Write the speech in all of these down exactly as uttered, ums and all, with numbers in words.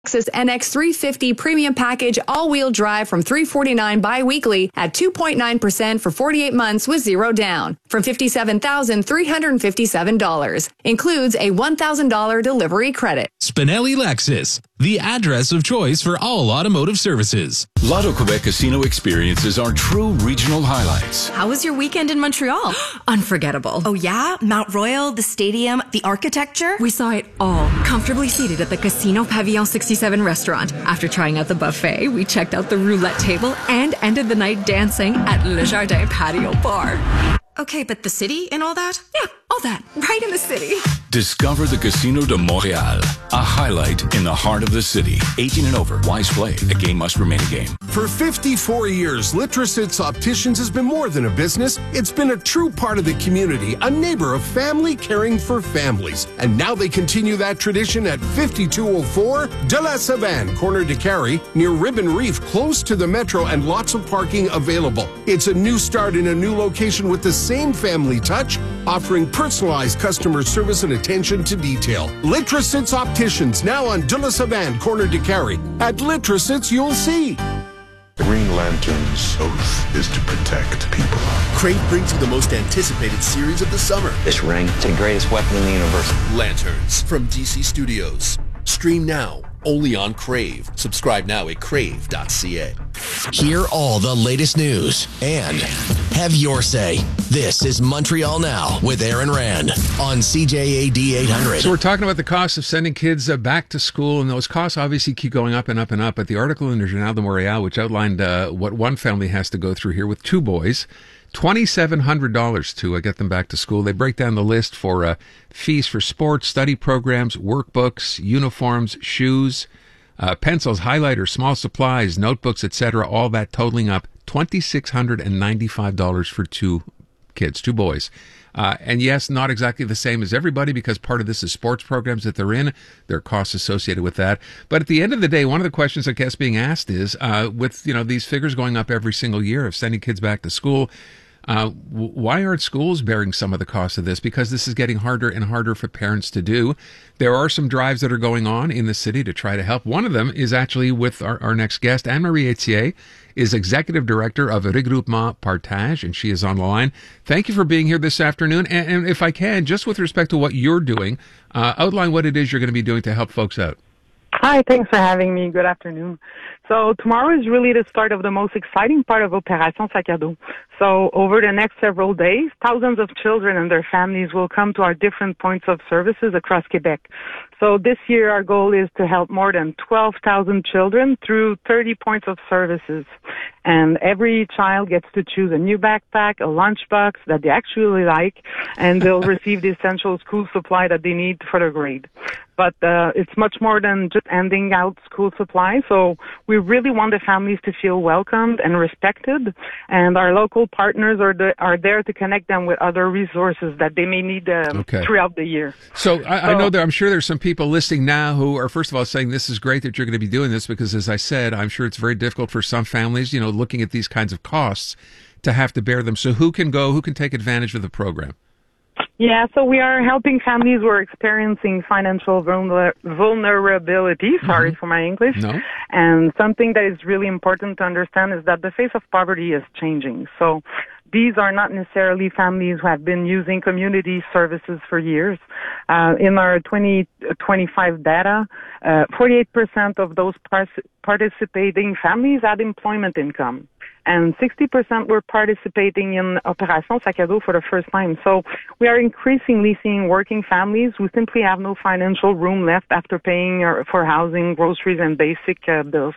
Lexus N X three fifty Premium Package all-wheel drive from three hundred forty-nine dollars bi-weekly at two point nine percent for forty-eight months with zero down from fifty-seven thousand three hundred fifty-seven dollars. Includes a one thousand dollars delivery credit. Spinelli Lexus, the address of choice for all automotive services. Lotto Quebec casino experiences are true regional highlights. How was your weekend in Montreal? Unforgettable. Oh yeah? Mount Royal, the stadium, the architecture? We saw it all, comfortably seated at the Casino Pavillon sixty-seven restaurant. After trying out the buffet, we checked out the roulette table and ended the night dancing at Le Jardin Patio Bar. Okay, but the city and all that? Yeah, all that. Right in the city. Discover the Casino de Montréal, a highlight in the heart of the city. eighteen and over. Wise play. A game must remain a game. For fifty-four years, Litrositz Opticians has been more than a business. It's been a true part of the community, a neighbor of family caring for families. And now they continue that tradition at fifty-two oh four De La Savane, corner de Carrie, near Ribbon Reef, close to the metro and lots of parking available. It's a new start in a new location with the same family touch, offering personalized customer service and attention to detail. Litrositz Opticians, now on De La Savane, corner de Carrie. At Litrositz, you'll see. Green Lantern's oath is to protect people. Crave brings you the most anticipated series of the summer. This ring, it's the greatest weapon in the universe. Lanterns from D C Studios. Stream now, only on Crave. Subscribe now at crave dot c a. Hear all the latest news and have your say. This is Montreal Now with Aaron Rand on C J A D eight hundred. So we're talking about the cost of sending kids uh, back to school, and those costs obviously keep going up and up and up. But the article in the Journal de Montréal, which outlined uh, what one family has to go through here with two boys, two thousand seven hundred dollars to uh, get them back to school. They break down the list for uh, fees for sports, study programs, workbooks, uniforms, shoes, uh, pencils, highlighters, small supplies, notebooks, et cetera. All that totaling up two thousand six hundred ninety-five dollars for two kids, two boys. Uh, and yes, not exactly the same as everybody, because part of this is sports programs that they're in. There are costs associated with that. But at the end of the day, one of the questions I guess being asked is, uh, with, you know, these figures going up every single year of sending kids back to school, Uh, w- why aren't schools bearing some of the cost of this? Because this is getting harder and harder for parents to do. There are some drives that are going on in the city to try to help. One of them is actually with our, our next guest. Anne-Marie Etier is Executive Director of Regroupement Partage, and she is on the line. Thank you for being here this afternoon. And, and if I can, just with respect to what you're doing, uh, outline what it is you're going to be doing to help folks out. Hi, thanks for having me. Good afternoon. So tomorrow is really the start of the most exciting part of Opération Sac à Dos. So over the next several days, thousands of children and their families will come to our different points of services across Quebec. So this year our goal is to help more than twelve thousand children through thirty points of services. And every child gets to choose a new backpack, a lunchbox that they actually like, and they'll receive the essential school supply that they need for their grade. But uh, it's much more than just handing out school supplies. So we really want the families to feel welcomed and respected. And our local partners are the, are there to connect them with other resources that they may need um, okay. throughout the year. So I, so I know that I'm sure there's some people listening now who are, first of all, saying this is great that you're going to be doing this, because, as I said, I'm sure it's very difficult for some families, you know, looking at these kinds of costs, to have to bear them. So who can go, who can take advantage of the program? Yeah, so we are helping families who are experiencing financial vulner- vulnerability, sorry mm-hmm. for my English. No. And something that is really important to understand is that the face of poverty is changing. So these are not necessarily families who have been using community services for years. Uh, in our twenty twenty-five data, uh, forty-eight percent of those par- participating families had employment income. And sixty percent were participating in Opération Sac à Dos for the first time. So we are increasingly seeing working families who simply have no financial room left after paying for housing, groceries, and basic uh, bills.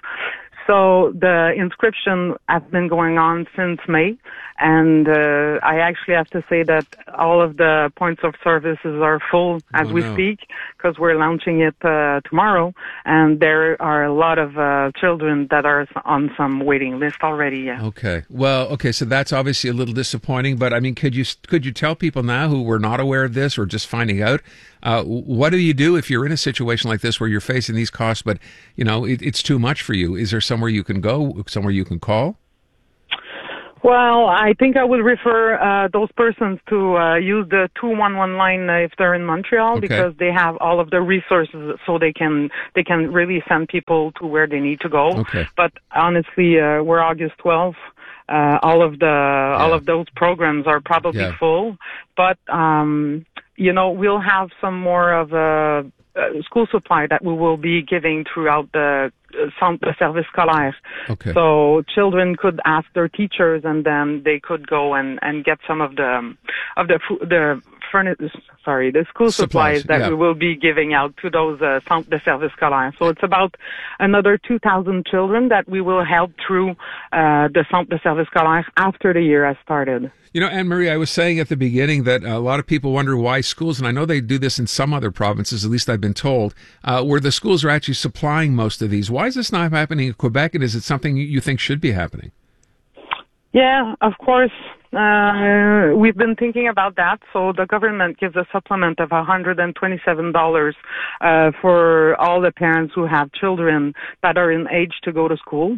So the inscription has been going on since May, and uh, I actually have to say that all of the points of services are full as oh, we no. speak, because we're launching it uh, tomorrow, and there are a lot of uh, children that are on some waiting list already. Yeah. Okay. Well, okay, so that's obviously a little disappointing, but I mean, could you could you tell people now who were not aware of this or just finding out, uh, what do you do if you're in a situation like this where you're facing these costs, but you know it, it's too much for you? Is there somewhere you can go, somewhere you can call? Well, I think I would refer uh, those persons to uh, use the two one one line uh, if they're in Montreal, Okay. because they have all of the resources, so they can they can really send people to where they need to go. Okay. But honestly, uh, we're August twelfth. Uh, all of the all of those programs are probably Yeah. full, but um, you know, we'll have some more of a, a school supply that we will be giving throughout the uh, centre de service scolaire. Okay. So children could ask their teachers, and then they could go and, and get some of the um, of the fu- the furnace, sorry, the school supplies, Supplies, that yeah. we will be giving out to those uh, centre de service scolaire. So it's about another two thousand children that we will help through uh, the centre de service scolaire after the year has started. You know, Anne-Marie, I was saying at the beginning that a lot of people wonder why schools, and I know they do this in some other provinces, at least I've been told, uh, where the schools are actually supplying most of these. Why is this not happening in Quebec, and is it something you think should be happening? Yeah, of course. Uh, we've been thinking about that. So the government gives a supplement of one hundred twenty-seven dollars uh, for all the parents who have children that are in age to go to school.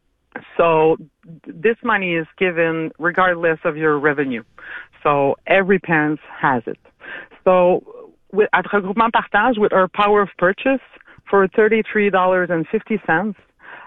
So this money is given regardless of your revenue. So every parent has it. So with, at Regroupement Partage, with our power of purchase, for thirty-three dollars and fifty cents,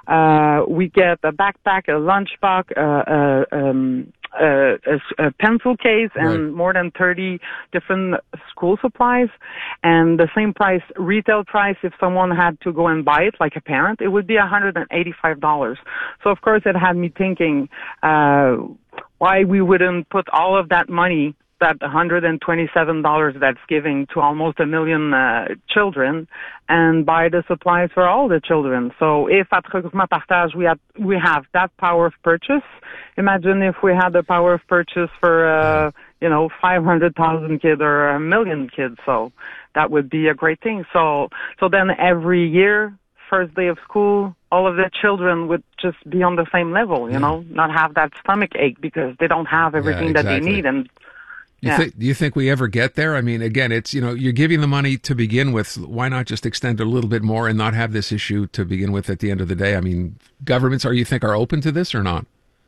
uh, we get a backpack, a lunchbox, uh, uh, um, uh, a, a pencil case, and Right. more than thirty different school supplies. And the same price, retail price, if someone had to go and buy it, like a parent, it would be one hundred eighty-five dollars. So, of course, it had me thinking uh, why we wouldn't put all of that money, that one hundred twenty-seven dollars that's giving to almost a million uh, children, and buy the supplies for all the children. So if at Regroupement Partage we have, we have that power of purchase, imagine if we had the power of purchase for, uh, you know, five hundred thousand kids or a million kids. So that would be a great thing. So, so then every year, first day of school, all of the children would just be on the same level, you Yeah. know, not have that stomach ache because they don't have everything that they exactly. need. And You yeah. think, do you think we ever get there? I mean, again, it's, you know, you're giving the money to begin with. Why not just extend it a little bit more and not have this issue to begin with at the end of the day? I mean, governments, are you think, are open to this or not?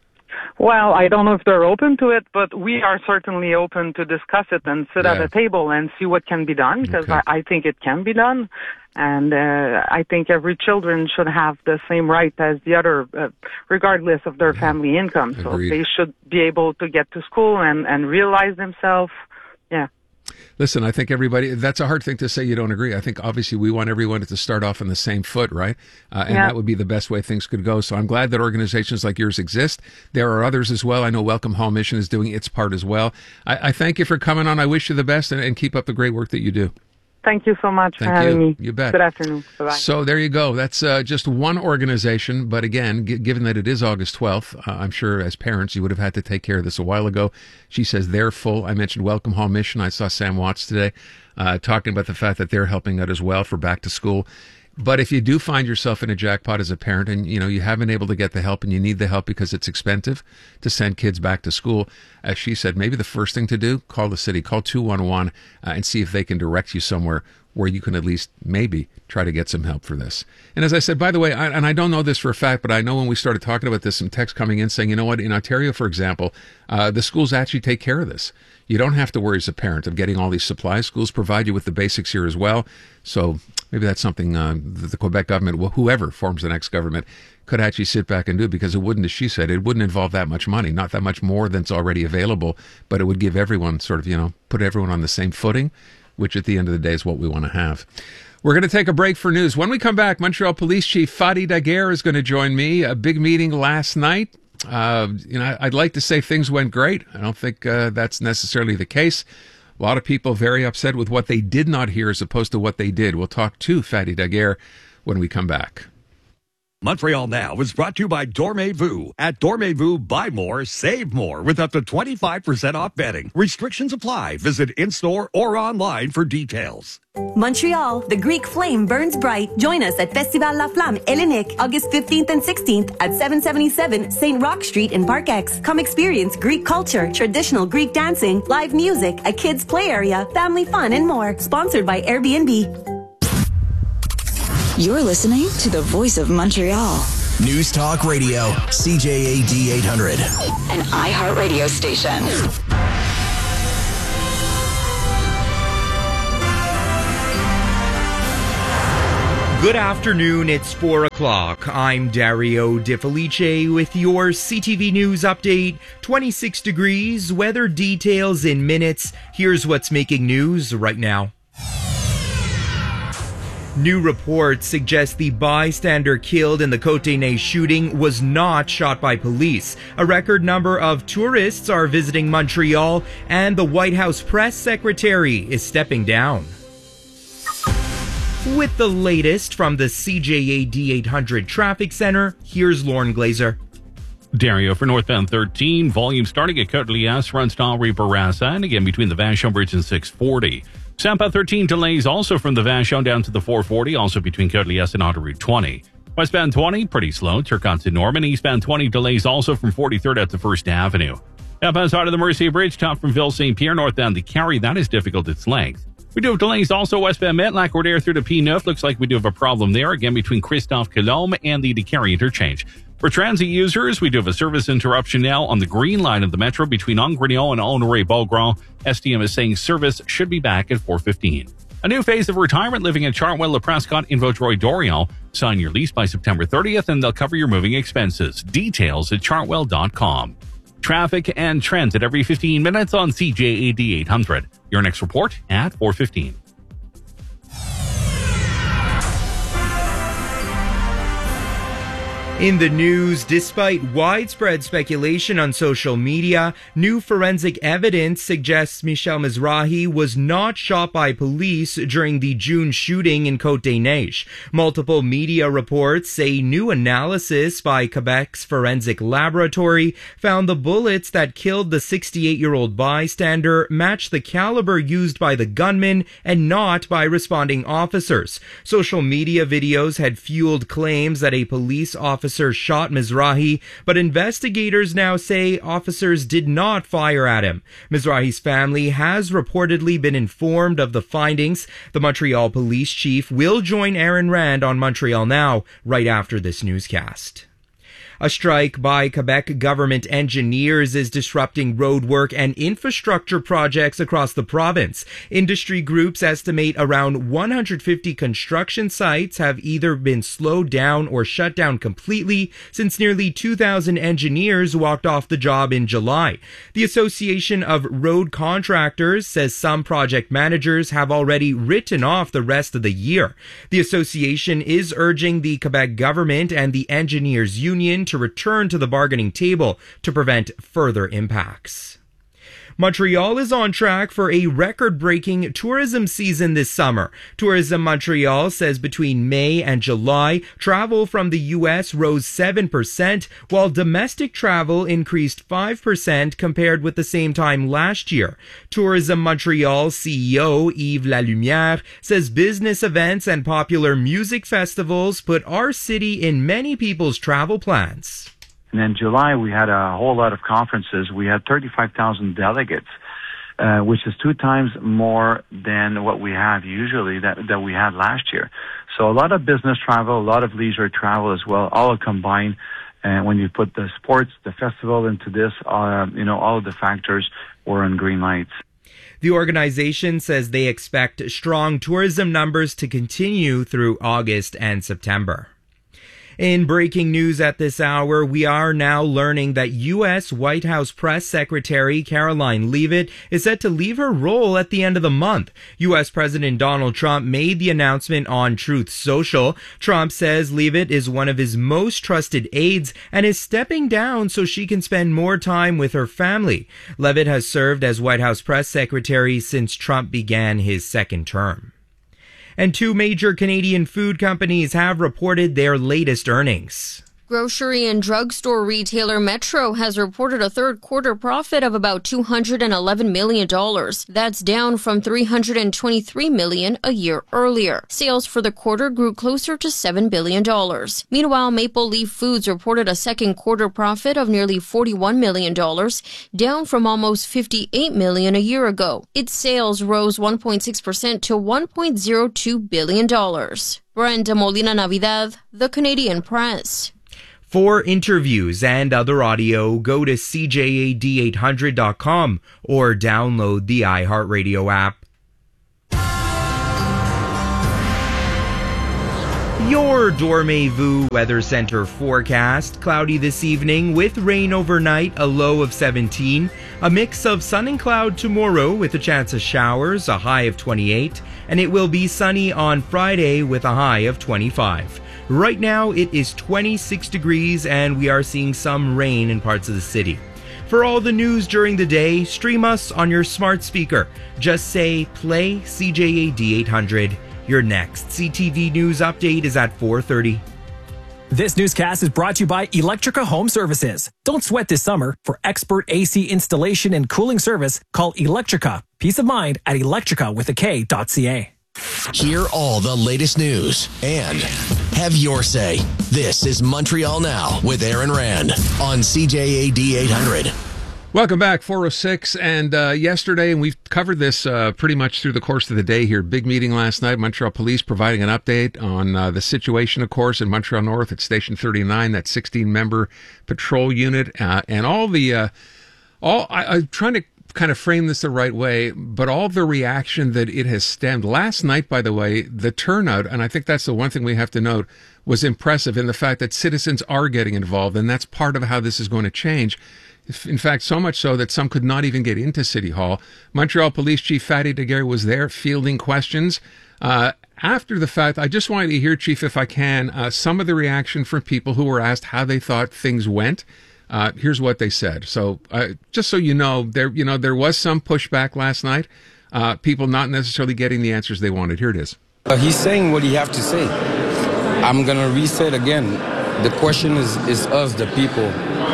Well, I don't know if they're open to it, but we are certainly open to discuss it and sit Yeah. at a table and see what can be done, because Okay. I, I think it can be done. And uh, I think every children should have the same right as the other, uh, regardless of their family income. So Agreed. they should be able to get to school and, and realize themselves. Yeah. Listen, I think everybody, that's a hard thing to say you don't agree. I think obviously we want everyone to start off on the same foot, right? Uh, and Yeah. that would be the best way things could go. So I'm glad that organizations like yours exist. There are others as well. I know Welcome Hall Mission is doing its part as well. I, I thank you for coming on. I wish you the best, and, and keep up the great work that you do. Thank you so much Thank for having you. me. You bet. Good afternoon. Bye-bye. So there you go. That's uh, just one organization. But again, g- given that it is August twelfth, uh, I'm sure as parents you would have had to take care of this a while ago. She says they're full. I mentioned Welcome Hall Mission. I saw Sam Watts today uh, talking about the fact that they're helping out as well for back to school. But if you do find yourself in a jackpot as a parent and, you know, you haven't been able to get the help and you need the help because it's expensive to send kids back to school, as she said, maybe the first thing to do, call the city, call two one one uh, and see if they can direct you somewhere where you can at least maybe try to get some help for this. And as I said, by the way, I, and I don't know this for a fact, but I know when we started talking about this, some text coming in saying, you know what, in Ontario, for example, uh, the schools actually take care of this. You don't have to worry as a parent of getting all these supplies. Schools provide you with the basics here as well. So maybe that's something uh, that the Quebec government, wh- whoever forms the next government, could actually sit back and do, because it wouldn't, as she said, it wouldn't involve that much money, not that much more than's already available, but it would give everyone sort of, you know, put everyone on the same footing, which at the end of the day is what we want to have. We're going to take a break for news. When we come back, Montreal Police Chief Fadi Daguerre is going to join me. A big meeting last night. Uh, you know, I'd like to say things went great. I don't think uh, that's necessarily the case. A lot of people very upset with what they did not hear as opposed to what they did. We'll talk to Fadi Daguerre when we come back. Montreal Now is brought to you by Dormez-vous. At Dormez-vous, buy more, save more with up to twenty-five percent off bedding. Restrictions apply. Visit in-store or online for details. Montreal, the Greek flame burns bright. Join us at Festival La Flamme Hellenique, August fifteenth and sixteenth at seven seventy-seven Saint Roch Street in Park X. Come experience Greek culture, traditional Greek dancing, live music, a kids' play area, family fun, and more. Sponsored by Airbnb. You're listening to the Voice of Montreal, News Talk Radio, C J A D eight hundred. An iHeartRadio station. Good afternoon, it's four o'clock. I'm Dario De Felice with your C T V News update. twenty-six degrees, weather details in minutes. Here's what's making news right now. New reports suggest the bystander killed in the Côte-des-Neiges shooting was not shot by police. A record number of tourists are visiting Montreal, and the White House press secretary is stepping down. With the latest from the C J A D eight hundred Traffic Center, here's Lauren Glazer. Dario for northbound thirteen, volume starting at Côte-Liesse, runs to Henri Bourassa, and again between the Vachon Bridge and six forty. Southbound thirteen delays also from the Vachon down to the four forty, also between Côte-Liesse and Autoroute twenty. Westbound twenty, pretty slow, Turcotte to Norman. Eastbound twenty delays also from forty-third out to First Avenue. Outbound side of the Mercier Bridge, top from Ville Saint Pierre, northbound the Carry, that is difficult its length. We do have delays also westbound Metlac-Rodaire through to P nine. Looks like we do have a problem there, again between Christophe Colombe and the DeCarry interchange. For transit users, we do have a service interruption now on the green line of the metro between Angrignon and Honoré-Beaugrand. S D M is saying service should be back at four fifteen. A new phase of retirement living at Chartwell Le Prescott in Vaudreuil-Dorion. Sign your lease by September thirtieth and they'll cover your moving expenses. Details at chartwell dot com. Traffic and trends at every fifteen minutes on C J A D eight hundred. Your next report at four fifteen. In the news, despite widespread speculation on social media, new forensic evidence suggests Michel Mizrahi was not shot by police during the June shooting in Côte-des-Neiges. Multiple media reports say new analysis by Quebec's forensic laboratory found the bullets that killed the sixty-eight-year-old bystander matched the caliber used by the gunman and not by responding officers. Social media videos had fueled claims that a police officer shot Mizrahi, but investigators now say officers did not fire at him. Mizrahi's family has reportedly been informed of the findings. The Montreal police chief will join Aaron Rand on Montreal Now right after this newscast. A strike by Quebec government engineers is disrupting roadwork and infrastructure projects across the province. Industry groups estimate around one hundred fifty construction sites have either been slowed down or shut down completely since nearly two thousand engineers walked off the job in July. The Association of Road Contractors says some project managers have already written off the rest of the year. The association is urging the Quebec government and the engineers union to return to the bargaining table to prevent further impacts. Montreal is on track for a record-breaking tourism season this summer. Tourism Montreal says between May and July, travel from the U S rose seven percent, while domestic travel increased five percent compared with the same time last year. Tourism Montreal C E O Yves Lalumière says business events and popular music festivals put our city in many people's travel plans. And in July, we had a whole lot of conferences. We had thirty-five thousand delegates, uh, which is two times more than what we have usually that, that we had last year. So a lot of business travel, a lot of leisure travel as well, all combined. And when you put the sports, the festival into this, uh, you know, all of the factors were on green lights. The organization says they expect strong tourism numbers to continue through August and September. In breaking news at this hour, we are now learning that U S White House Press Secretary Caroline Leavitt is set to leave her role at the end of the month. U S President Donald Trump made the announcement on Truth Social. Trump says Leavitt is one of his most trusted aides and is stepping down so she can spend more time with her family. Leavitt has served as White House Press Secretary since Trump began his second term. And two major Canadian food companies have reported their latest earnings. Grocery and drugstore retailer Metro has reported a third quarter profit of about two hundred eleven million dollars. That's down from three hundred twenty-three million dollars a year earlier. Sales for the quarter grew closer to seven billion dollars. Meanwhile, Maple Leaf Foods reported a second quarter profit of nearly forty-one million dollars, down from almost fifty-eight million dollars a year ago. Its sales rose one point six percent to one point zero two billion dollars. Brenda Molina Navidad, The Canadian Press. For interviews and other audio, go to C J A D eight hundred dot com or download the iHeartRadio app. Your Dormez-vous Weather Center forecast. Cloudy this evening with rain overnight, a low of seventeen. A mix of sun and cloud tomorrow with a chance of showers, a high of twenty-eight. And it will be sunny on Friday with a high of twenty-five. Right now it is twenty-six degrees and we are seeing some rain in parts of the city. For all the news during the day, stream us on your smart speaker. Just say play C J A D eight hundred. Your next C T V News update is at four thirty. This newscast is brought to you by Electrica Home Services. Don't sweat this summer. For expert A C installation and cooling service, call Electrica. Peace of mind at electrica with a K dot C A. Hear all the latest news and have your say. This is Montreal Now with Aaron Rand on C J A D eight hundred. Welcome back, four oh six. And uh, yesterday, and we've covered this uh, pretty much through the course of the day here. Big meeting last night. Montreal Police providing an update on uh, the situation, of course, in Montreal North at Station thirty-nine, that sixteen-member patrol unit, uh, and all the uh, all. I, I'm trying to kind of frame this the right way, but all the reaction that it has stemmed. Last night, by the way, the turnout, and I think that's the one thing we have to note, was impressive in the fact that citizens are getting involved, and that's part of how this is going to change. In fact, so much so that some could not even get into City Hall. Montreal Police Chief Fatty Daguerre was there fielding questions. Uh, after the fact, I just wanted to hear, Chief, if I can, uh, some of the reaction from people who were asked how they thought things went. Uh, here's what they said. So uh, just so you know, there you know there was some pushback last night. Uh, people not necessarily getting the answers they wanted. Here it is. Uh, he's saying what he have to say. I'm going to reset again. The question is, is us, the people.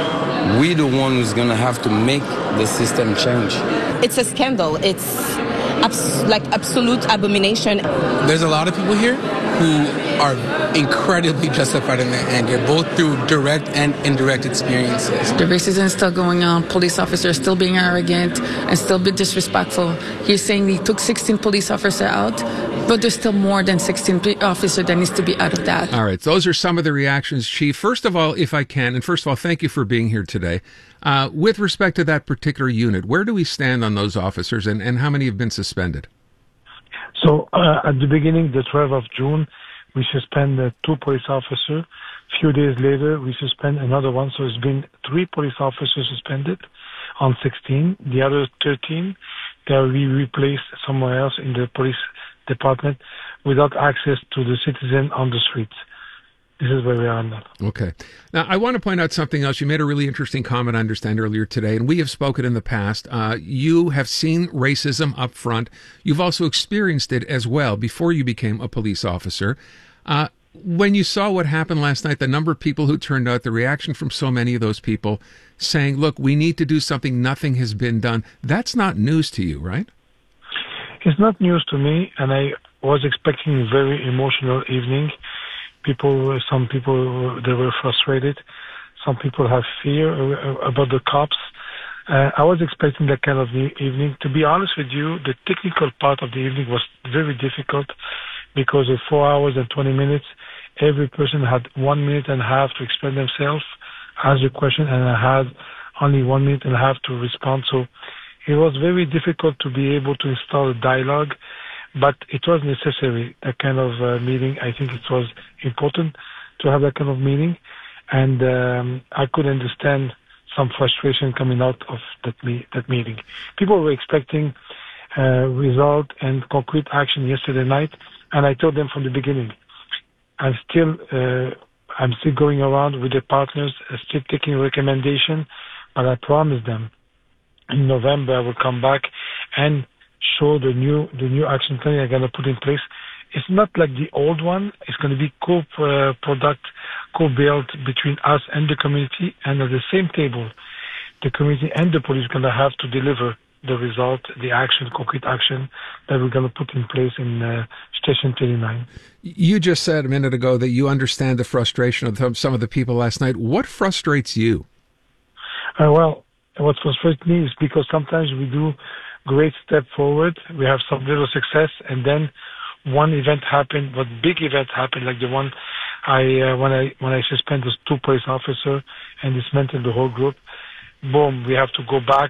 We the one who's going to have to make the system change. It's a scandal. It's abs- like absolute abomination. There's a lot of people here who are incredibly justified in their anger, both through direct and indirect experiences. The racism is still going on. Police officers still being arrogant and still be disrespectful. He's saying he took sixteen police officers out, but there's still more than sixteen officers that needs to be out of that. All right. Those are some of the reactions, Chief. First of all, if I can, and first of all, thank you for being here today. Uh, with respect to that particular unit, where do we stand on those officers and, and how many have been suspended? So uh, at the beginning, the twelfth of June, we suspend uh, two police officers. A few days later, we suspend another one. So it's been three police officers suspended on sixteen. The other thirteen, they will be replaced somewhere else in the police department without access to the citizen on the streets. This is where we are now. Okay. Now, I want to point out something else. You made a really interesting comment, I understand, earlier today, and we have spoken in the past. Uh, you have seen racism up front. You've also experienced it as well before you became a police officer. Uh, when you saw what happened last night, the number of people who turned out, the reaction from so many of those people saying, look, we need to do something, nothing has been done, that's not news to you, right? It's not news to me, and I was expecting a very emotional evening. People, some people, they were frustrated. Some people have fear about the cops. Uh, I was expecting that kind of evening. To be honest with you, the technical part of the evening was very difficult because of four hours and twenty minutes, every person had one minute and a half to explain themselves, ask a question, and I had only one minute and a half to respond. So it was very difficult to be able to install a dialogue. But it was necessary, that kind of uh, meeting. I think it was important to have that kind of meeting. And um, I could understand some frustration coming out of that, me- that meeting. People were expecting uh, result and concrete action yesterday night. And I told them from the beginning, I'm still, uh, I'm still going around with the partners, uh, still taking recommendation. But I promised them in November I will come back and show the new the new action plan I'm going to put in place. It's not like the old one. It's going to be co-product, co-built between us and the community, and at the same table, the community and the police are going to have to deliver the result, the action, concrete action that we're going to put in place in uh, Station thirty-nine. You just said a minute ago that you understand the frustration of some of the people last night. What frustrates you? Uh, well, what frustrates me is because sometimes we do great step forward. We have some little success, and then one event happened, but big event happened, like the one I uh, when I when I suspend those two police officers and dismantle the whole group, boom, we have to go back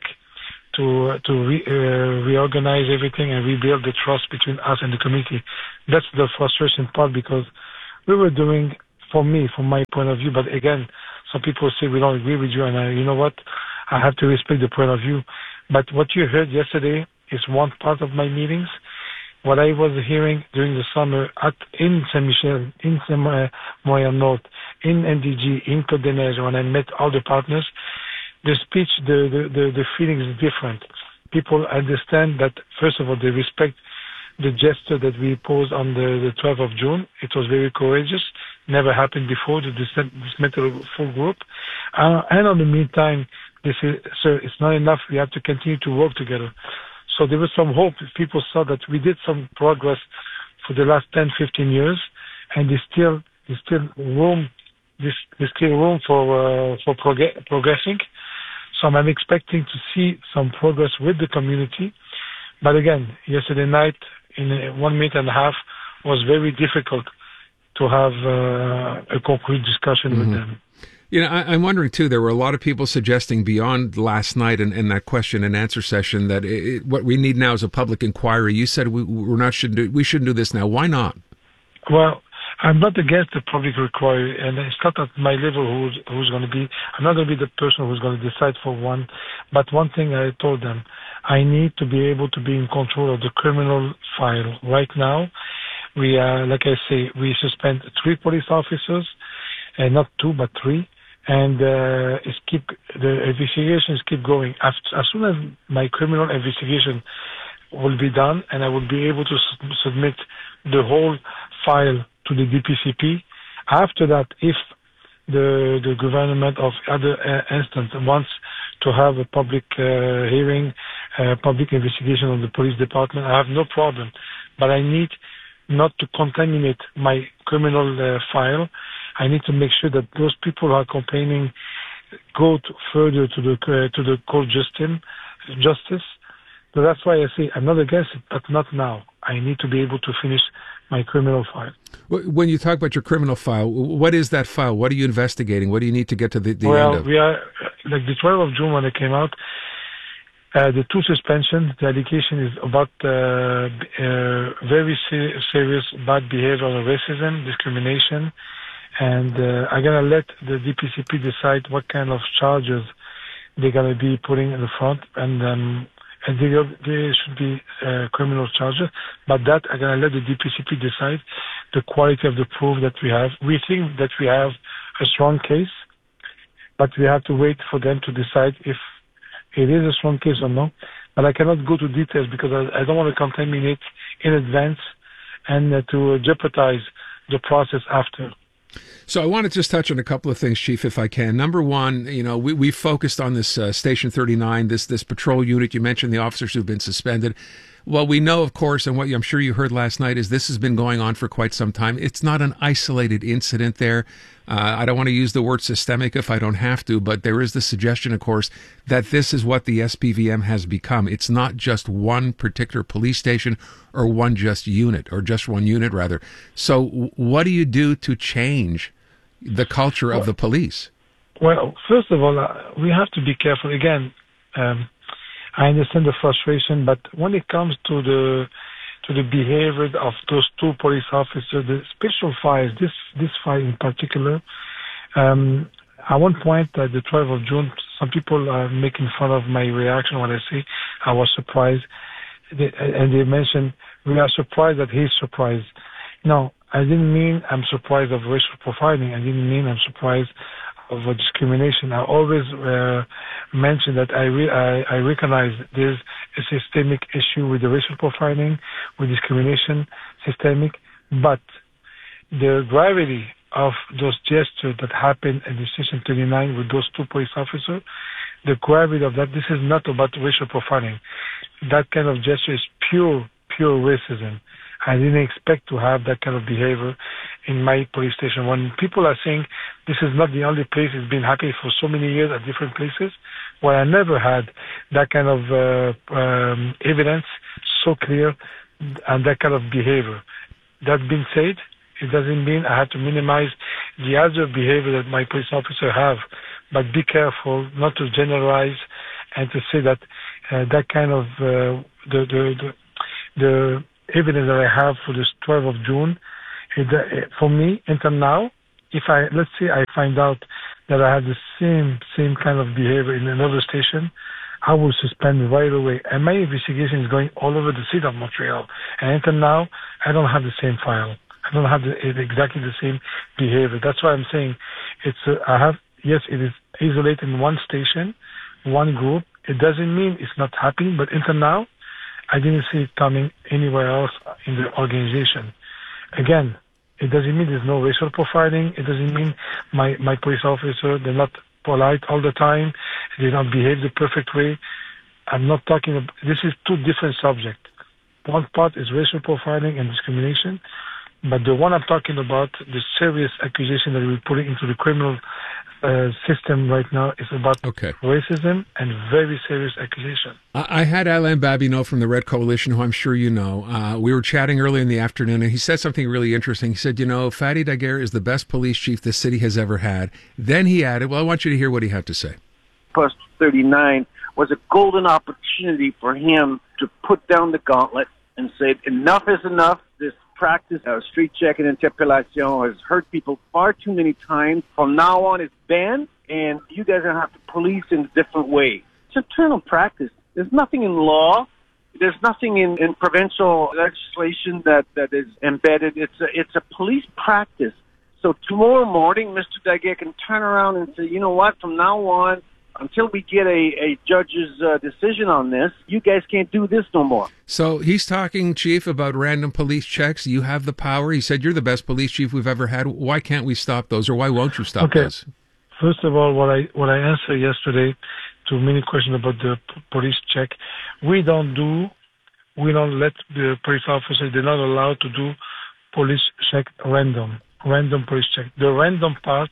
to to re, uh, reorganize everything and rebuild the trust between us and the community. That's the frustration part, because we were doing, for me, from my point of view, but again, some people say we don't agree with you, and I, you know what, I have to respect the point of view. But what you heard yesterday is one part of my meetings. What I was hearing during the summer at in Saint-Michel, in Saint-Montréal North, in N D G, in Côte-des-Neiges, when I met all the partners, the speech, the, the, the, the feeling is different. People understand that, first of all, they respect the gesture that we posed on the, the twelfth of June. It was very courageous. Never happened before, to dismantle a full group. Uh, and in the meantime, they say, sir, it's not enough. We have to continue to work together. So there was some hope. People saw that we did some progress for the last ten, fifteen years, and there's still, there's still room, there's, there's still room for, uh, for prog- progressing. So I'm expecting to see some progress with the community. But again, yesterday night, in one minute and a half, was very difficult to have uh, a concrete discussion mm-hmm. with them. You know, I, I'm wondering, too, there were a lot of people suggesting beyond last night and, and that question and answer session that it, what we need now is a public inquiry. You said we, we're not should do, we shouldn't do this now. Why not? Well, I'm not against the public inquiry, and it's not at my level who's, who's going to be. I'm not going to be the person who's going to decide for one. But one thing I told them, I need to be able to be in control of the criminal file. Right now, we are, like I say, we suspend three police officers, and not two, but three. And uh, it's keep the investigations keep going. As, as soon as my criminal investigation will be done, and I will be able to su- submit the whole file to the D P C P. After that, if the the government of other uh, instance wants to have a public uh, hearing, uh, public investigation of the police department, I have no problem. But I need not to contaminate my criminal uh, file. I need to make sure that those people who are complaining go to further to the uh, to the court justice. Justice. So that's why I say I'm not against it, but not now. I need to be able to finish my criminal file. When you talk about your criminal file, what is that file? What are you investigating? What do you need to get to the, the well, end of? Well, we are like the twelfth of June when it came out. Uh, the two suspensions, the allegation is about uh, uh, very ser- serious bad behavior of racism, discrimination, and uh, I'm going to let the D P C P decide what kind of charges they're going to be putting in the front, and um, and they, they should be uh, criminal charges, but that I'm going to let the D P C P decide the quality of the proof that we have. We think that we have a strong case, but we have to wait for them to decide if it is a strong case or not. But I cannot go to details because I, I don't want to contaminate in advance and uh, to jeopardize the process after. So I want to just touch on a couple of things, Chief, if I can. Number one, you know, we, we focused on this uh, Station thirty-nine, this this patrol unit. You mentioned the officers who've been suspended. Well, we know, of course, and what I'm sure you heard last night is this has been going on for quite some time. It's not an isolated incident there. Uh, I don't want to use the word systemic if I don't have to, but there is the suggestion, of course, that this is what the S P V M has become. It's not just one particular police station or one just unit, or just one unit, rather. So what do you do to change the culture of the police? Well, first of all, uh, we have to be careful. Again, um, I understand the frustration, but when it comes to the to the behavior of those two police officers, the special files, this this file in particular, um, at one point, at the twelfth of June, some people are making fun of my reaction when I say I was surprised, they, and they mentioned we are surprised that he's surprised. No, I didn't mean I'm surprised of racial profiling. I didn't mean I'm surprised of uh, discrimination. I always uh, mention that I, re- I I recognize there's a systemic issue with the racial profiling, with discrimination, systemic, but the gravity of those gestures that happened in the Station thirty-nine with those two police officers, the gravity of that, this is not about racial profiling. That kind of gesture is pure, pure racism. I didn't expect to have that kind of behavior in my police station. When people are saying this is not the only place, it's been happening for so many years at different places, where I never had that kind of uh, um, evidence so clear and that kind of behavior. That being said, It doesn't mean I have to minimize the other behavior that my police officer have, but be careful not to generalize and to say that uh, that kind of uh, the, the the the evidence that I have for this twelfth of June, it, uh, for me until now, if I let's say I find out that I have the same same kind of behavior in another station, I will suspend right away. And my investigation is going all over the city of Montreal. And until now, I don't have the same file. I don't have the, exactly the same behavior. That's why I'm saying it's. Uh, I have yes, it is isolated in one station, one group. It doesn't mean it's not happening, but until now, I didn't see it coming anywhere else in the organization. Again, it doesn't mean there's no racial profiling. It doesn't mean my my police officer they're not polite all the time. They don't behave the perfect way. I'm not talking about, this is two different subjects. One part is racial profiling and discrimination, but the one I'm talking about, the serious accusation that we're putting into the criminal uh, system right now is about okay. racism and very serious accusation. I had Alain Babineau from the Red Coalition, who I'm sure you know. Uh, we were chatting earlier in the afternoon, and he said something really interesting. He said, you know, Fadi Daguerre is the best police chief this city has ever had. Then he added, well, I want you to hear what he had to say. Post thirty-nine was a golden opportunity for him to put down the gauntlet and say, enough is enough. This practice of street check and interpellation has hurt people far too many times. From now on, it's banned, and you guys are going to have to police in a different way. It's internal practice. There's nothing in law. There's nothing in, in provincial legislation that, that is embedded. It's a, it's a police practice. So tomorrow morning, Mister Daguerre can turn around and say, you know what, from now on, until we get a, a judge's uh, decision on this, you guys can't do this no more. So he's talking, Chief, about random police checks. You have the power. He said you're the best police chief we've ever had. Why can't we stop those, or why won't you stop okay. those? First of all, what I what I answered yesterday to many questions about the p- police check, we don't do, we don't let the police officers, they're not allowed to do police check random, random police check. The random part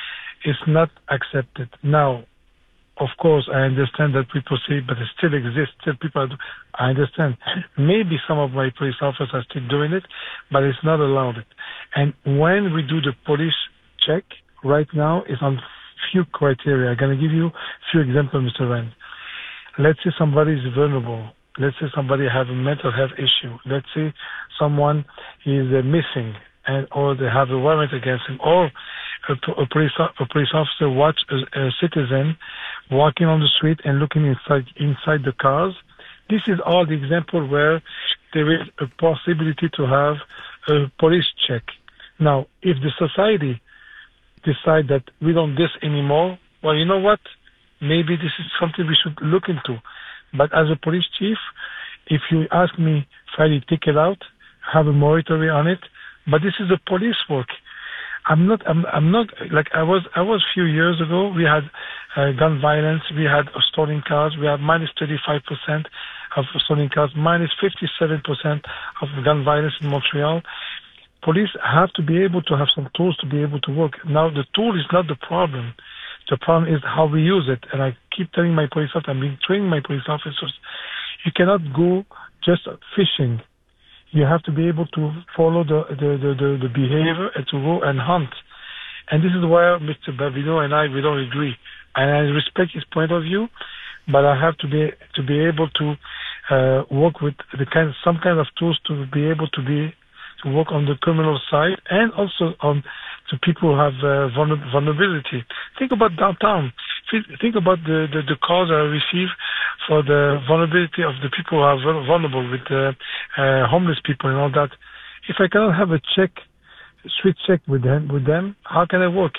is not accepted. Now, of course, I understand that people say, but it still exists. Still people do. I understand. Maybe some of my police officers are still doing it, but it's not allowed. And when we do the police check, right now, it's on few criteria. I'm going to give you a few examples, Mister Rand. Let's say somebody is vulnerable. Let's say somebody has a mental health issue. Let's say someone is uh, missing, and or they have a warrant against him, or a, a, police, a police officer watch a, a citizen walking on the street and looking inside inside the cars. This is all the example where there is a possibility to have a police check. Now, if the society decide that we don't do this anymore, well, you know what? Maybe this is something we should look into. But as a police chief, if you ask me, Friday, take it out, have a moratorium on it. But this is a police work. I'm not. I'm. I'm not like I was. I was a few years ago. We had uh, gun violence. We had stolen cars. We had minus thirty-five percent of stolen cars, minus fifty-seven percent of gun violence in Montreal. Police have to be able to have some tools to be able to work. Now, the tool is not the problem. The problem is how we use it. And I keep telling my police officers, I've been training my police officers, you cannot go just fishing. You have to be able to follow the, the, the, the, the behavior and to go and hunt. And this is where Mister Babineau and I, we don't agree. And I respect his point of view, but I have to be to be able to uh, work with the kind, some kind of tools to be able to be to work on the criminal side and also on the people who have uh, vulnerability. Think about downtown. Think about the, the, the calls I receive for the vulnerability of the people who are vulnerable with uh, uh, homeless people and all that. If I cannot have a check, street check with them, with them, how can I work?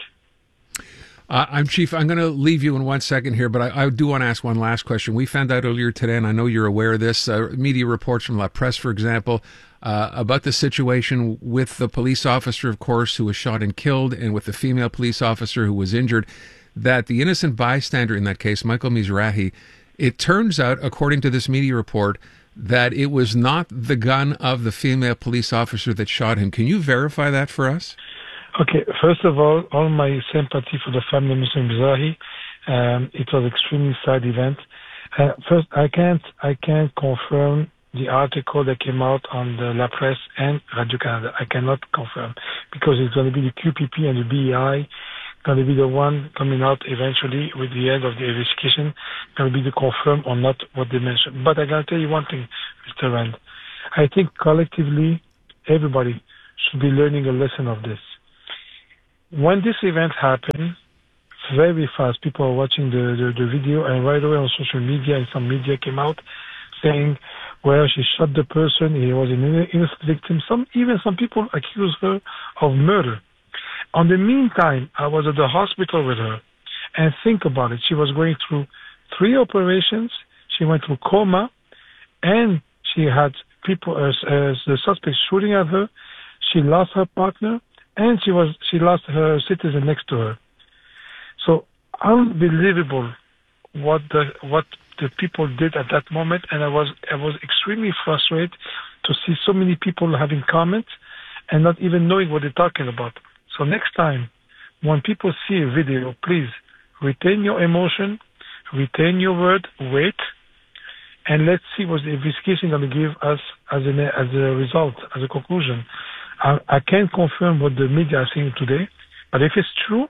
Uh, I'm Chief. I'm going to leave you in one second here, but I, I do want to ask one last question. We found out earlier today, and I know you're aware of this, uh, media reports from La Presse, for example, uh, about the situation with the police officer, of course, who was shot and killed, and with the female police officer who was injured, that the innocent bystander in that case, Michael Mizrahi, it turns out, according to this media report, that it was not the gun of the female police officer that shot him. Can you verify that for us? Okay, first of all, all my sympathy for the family of Mister Mizrahi. Um, it was an extremely sad event. Uh, first, I can't, I can't confirm the article that came out on the La Presse and Radio-Canada. I cannot confirm because it's going to be the Q P P and the B E I going to be the one coming out eventually with the end of the investigation, going to be the confirm or not what they mentioned. But I got to tell you one thing, Mister Rand. I think collectively, everybody should be learning a lesson of this. When this event happened, very fast, people are watching the, the, the video, and right away on social media, and some media came out saying, well, she shot the person, he was an innocent victim. Some, even some people accuse her of murder. On the meantime, I was at the hospital with her, and think about it. She was going through three operations. She went through coma, and she had people as, as the suspects shooting at her. She lost her partner, and she was she lost her citizen next to her. So unbelievable what the what the people did at that moment, and I was I was extremely frustrated to see so many people having comments and not even knowing what they're talking about. So next time, when people see a video, please retain your emotion, retain your word, wait, and let's see what the investigation is going to give us as, an, as a result, as a conclusion. I, I can't confirm what the media are saying today, but if it's true,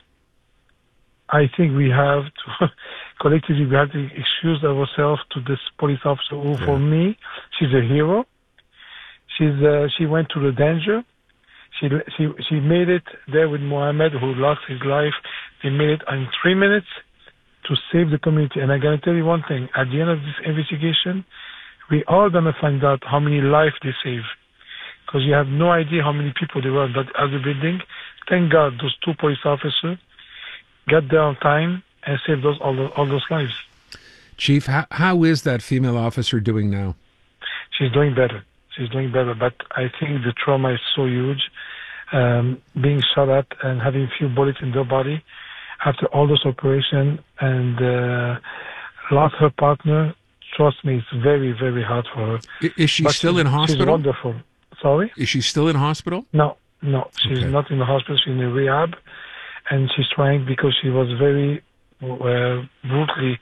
I think we have to, collectively, we have to excuse ourselves to this police officer who, yeah. for me, she's a hero. She's uh, she went through the danger. She she she made it there with Mohammed, who lost his life. They made it in three minutes to save the community. And I'm going to tell you one thing. At the end of this investigation, we are going to find out how many lives they saved. Because you have no idea how many people there were in that other building. Thank God those two police officers got there on time and saved those all, those, all those lives. Chief, how, how is that female officer doing now? She's doing better. She's doing better, but I think the trauma is so huge. Um, being shot at and having a few bullets in their body after all those operations and uh, lost her partner. Trust me, it's very, very hard for her. Is she but still in hospital? She's wonderful. Sorry? Is she still in hospital? No, no. She's okay. not in the hospital. She's in a rehab. And she's trying because she was very uh, brutally...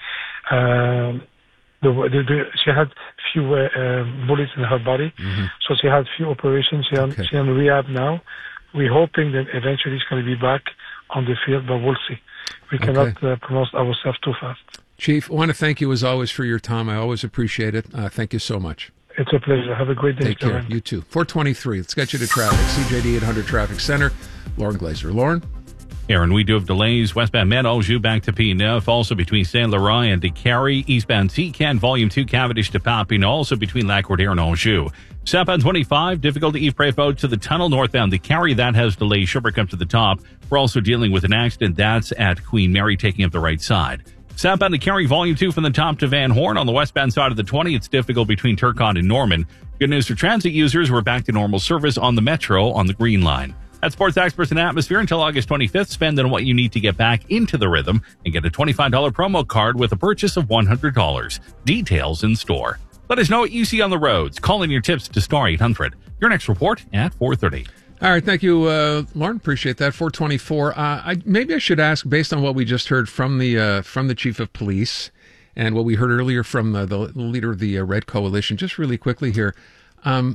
Uh, the, the, the, she had few uh, uh, bullets in her body. Mm-hmm. So she had few operations. She's okay. she in rehab now. We're hoping that eventually she's going to be back on the field, but we'll see. We cannot okay. uh, pronounce ourselves too fast. Chief, I want to thank you as always for your time. I always appreciate it. Uh, thank you so much. It's a pleasure. Have a great day. Take care. You too. four twenty-three. Let's get you to traffic. C J D eight hundred Traffic Center. Lauren Glazer. Lauren? Aaron, we do have delays. Westbound Mont-Anjou back to P-Neuf. Also between Saint-Laurent and DeCarry. Eastbound T-Can, Volume two, Cavendish to Papineau. Also between Lac-Courtier and Anjou. Southbound twenty-five, difficult to Yves Prévost to the tunnel. Northbound DeCarry, that has delays. Sherbrooke up to the top. We're also dealing with an accident. That's at Queen Mary, taking up the right side. Southbound DeCarry, Volume two from the top to Van Horn. On the westbound side of the twenty, it's difficult between Turcotte and Norman. Good news for transit users. We're back to normal service on the Metro on the Green Line. At Sports Experts and Atmosphere until August twenty-fifth. Spend on what you need to get back into the rhythm and get a twenty-five dollars promo card with a purchase of one hundred dollars. Details in store. Let us know what you see on the roads. Call in your tips to star eight hundred. Your next report at four thirty. All right, thank you, uh, Lauren. Appreciate that. four twenty-four. Uh, I, maybe I should ask, based on what we just heard from the uh, from the chief of police and what we heard earlier from uh, the leader of the uh, Red Coalition, just really quickly here. Um,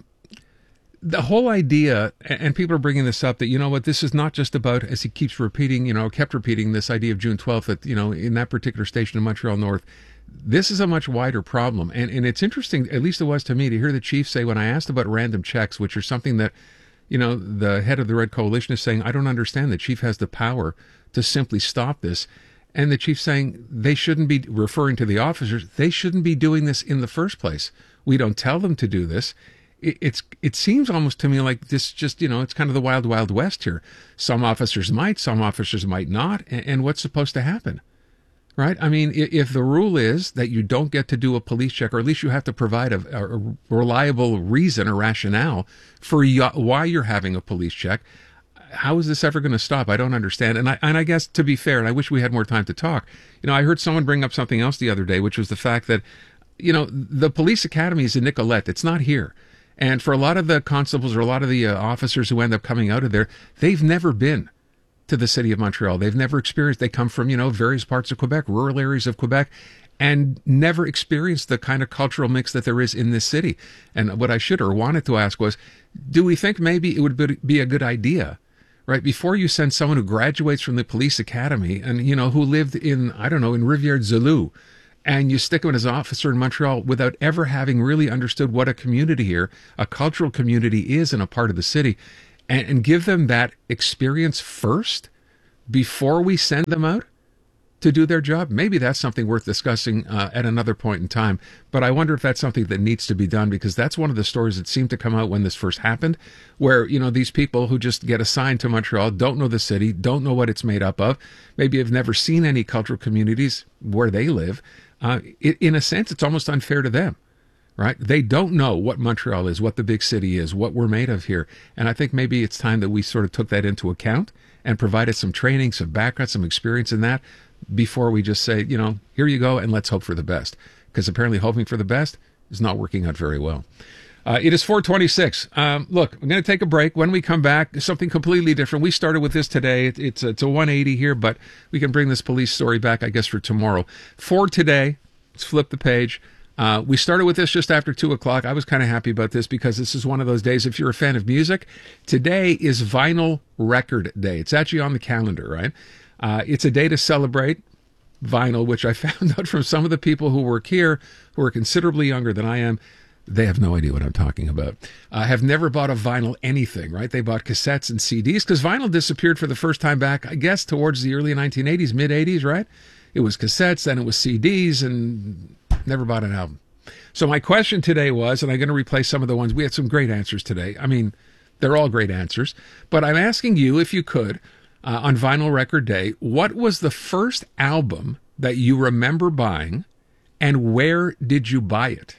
The whole idea, and people are bringing this up, that, you know what, this is not just about, as he keeps repeating, you know, kept repeating this idea of June twelfth, that, you know, in that particular station in Montreal North, this is a much wider problem. And and it's interesting, at least it was to me, to hear the chief say, when I asked about random checks, which are something that, you know, the head of the Red Coalition is saying, I don't understand. The chief has the power to simply stop this. And the chief saying they shouldn't be, referring to the officers, they shouldn't be doing this in the first place. We don't tell them to do this. It's it seems almost to me like this just, you know, it's kind of the wild, wild west here. Some officers might, some officers might not. And, and what's supposed to happen? Right? I mean, if the rule is that you don't get to do a police check, or at least you have to provide a, a reliable reason or rationale for why you're having a police check, how is this ever going to stop? I don't understand. And I, and I guess, to be fair, and I wish we had more time to talk, you know, I heard someone bring up something else the other day, which was the fact that, you know, the police academy is in Nicolette. It's not here. And for a lot of the constables or a lot of the uh, officers who end up coming out of there, they've never been to the city of Montreal. They've never experienced. They come from, you know, various parts of Quebec, rural areas of Quebec. and never experienced the kind of cultural mix that there is in this city. And what I should or wanted to ask was, do we think maybe it would be a good idea, right, before you send someone who graduates from the police academy and, you know, who lived in, I don't know, in Rivière-du-Loup, and you stick him as an officer in Montreal without ever having really understood what a community here, a cultural community is in a part of the city, and, and give them that experience first before we send them out to do their job? Maybe that's something worth discussing uh, at another point in time. But I wonder if that's something that needs to be done, because that's one of the stories that seemed to come out when this first happened, where, you know, these people who just get assigned to Montreal don't know the city, don't know what it's made up of, maybe have never seen any cultural communities where they live. Uh, it, in a sense, it's almost unfair to them, right? They don't know what Montreal is, what the big city is, what we're made of here. And I think maybe it's time that we sort of took that into account and provided some training, some background, some experience in that, before we just say, you know, here you go, and let's hope for the best. Because apparently hoping for the best is not working out very well. Uh, it is four twenty-six. Um, look, I'm going to take a break. When we come back, something completely different. We started with this today. It, it's, it's a one eighty here, but we can bring this police story back, I guess, for tomorrow. For today, let's flip the page. Uh, we started with this just after two o'clock. I was kind of happy about this because this is one of those days, if you're a fan of music, today is Vinyl Record Day. It's actually on the calendar, right? Uh, it's a day to celebrate vinyl, which I found out from some of the people who work here, who are considerably younger than I am. They have no idea what I'm talking about. Uh, have never bought a vinyl anything, right? They bought cassettes and C Ds, because vinyl disappeared for the first time back, I guess, towards the early nineteen eighties, mid eighties, right? It was cassettes, then it was C Ds, and never bought an album. So my question today was, and I'm going to replay some of the ones, we had some great answers today. I mean, they're all great answers. But I'm asking you, if you could, uh, on Vinyl Record Day, what was the first album that you remember buying, and where did you buy it?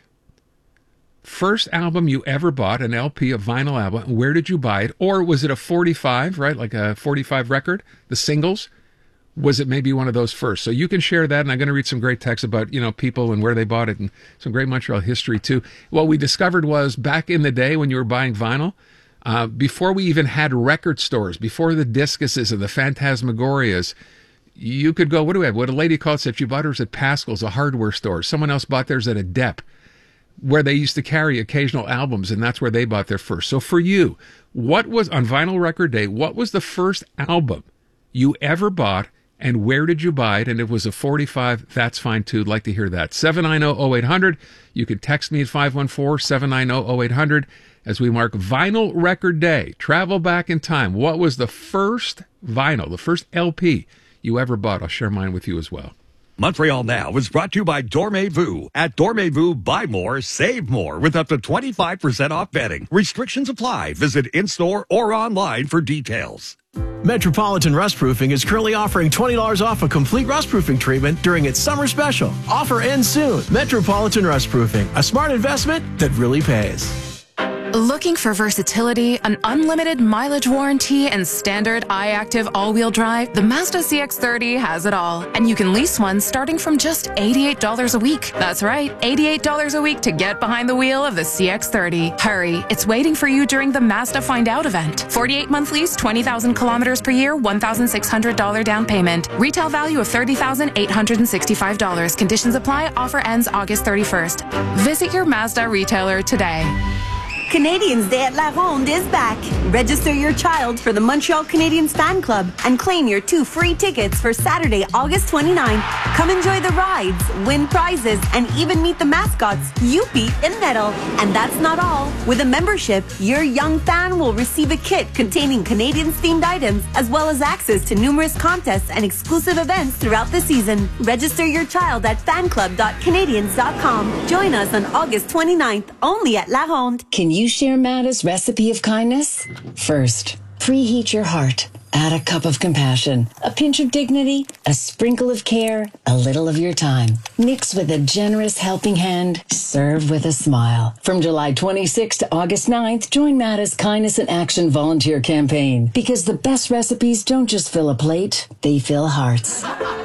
First album you ever bought, an L P, a vinyl album, where did you buy it? Or was it a forty-five, right, like a forty-five record, the singles? Was it maybe one of those first? So you can share that, and I'm going to read some great texts about, you know, people and where they bought it, and some great Montreal history, too. What we discovered was, back in the day when you were buying vinyl, uh, before we even had record stores, before the Discuses and the Phantasmagorias, you could go, what do we have? What a lady called said you bought hers at Pascal's, a hardware store. Someone else bought theirs at a Dep, where they used to carry occasional albums, and that's where they bought their first. So for you, what was, on Vinyl Record Day, what was the first album you ever bought, and where did you buy it? And if it was a forty-five, that's fine too. I'd like to hear that. seven nine zero, zero eight hundred. You can text me at five one four, seven nine zero, zero eight hundred as we mark Vinyl Record Day. Travel back in time. What was the first vinyl, the first L P you ever bought? I'll share mine with you as well. Montreal Now is brought to you by Dormez-vous. At Dormez-vous, buy more, save more with up to twenty-five percent off bedding. Restrictions apply. Visit in-store or online for details. Metropolitan Rustproofing is currently offering twenty dollars off a complete rustproofing treatment during its summer special. Offer ends soon. Metropolitan Rustproofing, a smart investment that really pays. Looking for versatility, an unlimited mileage warranty, and standard iActive all-wheel drive? The Mazda C X thirty has it all, and you can lease one starting from just eighty-eight dollars a week. That's right, eighty-eight dollars a week to get behind the wheel of the C X thirty. Hurry, it's waiting for you during the Mazda Find Out event. forty-eight month lease, twenty thousand kilometers per year, one thousand six hundred dollars down payment. Retail value of thirty thousand eight hundred sixty-five dollars. Conditions apply. Offer ends August thirty-first. Visit your Mazda retailer today. Canadians Day at La Ronde is back. Register your child for the Montreal Canadiens Fan Club and claim your two free tickets for Saturday, August twenty-ninth. Come enjoy the rides, win prizes, and even meet the mascots, Youpi and Nettle. And that's not all. With a membership, your young fan will receive a kit containing Canadiens-themed items, as well as access to numerous contests and exclusive events throughout the season. Register your child at fan club dot canadiens dot com. Join us on August twenty-ninth, only at La Ronde. Can you share Mada's recipe of kindness? First, preheat your heart. Add a cup of compassion, a pinch of dignity, a sprinkle of care, a little of your time. Mix with a generous helping hand. Serve with a smile. From July twenty-sixth to August ninth, join Mada's Kindness in Action volunteer campaign. Because the best recipes don't just fill a plate, they fill hearts.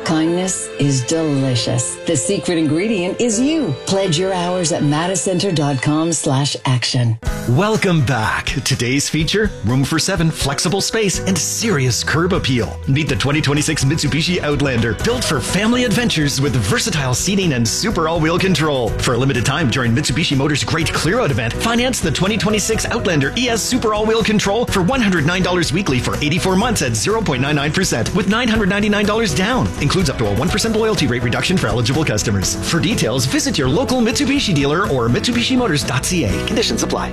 kindness is delicious. The secret ingredient is you. Pledge your hours at matacenter.com slash action. Welcome back. Today's feature, room for seven, flexible space, and serious curb appeal. Meet the twenty twenty-six Mitsubishi Outlander, built for family adventures with versatile seating and super all-wheel control. For a limited time during Mitsubishi Motors' Great Clear-Out event, finance the twenty twenty-six Outlander E S Super All-Wheel Control for one hundred nine dollars weekly for eighty-four months at zero point nine nine percent with nine hundred ninety-nine dollars down. Includes up to a one percent loyalty rate reduction for eligible customers. For details, visit your local Mitsubishi dealer or mitsubishi motors dot c a. Conditions apply.